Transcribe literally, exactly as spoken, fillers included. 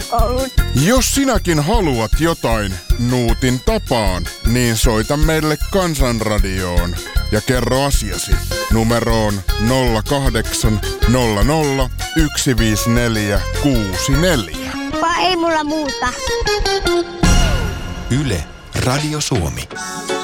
ollut. Jos sinäkin haluat jotain Nuutin tapaan, niin soita meille Kansanradioon ja kerro asiasi numeroon nolla kahdeksan nolla nolla yksi viisi neljä kuusi neljä. Vai ei mulla muuta. Yle, Radio Suomi.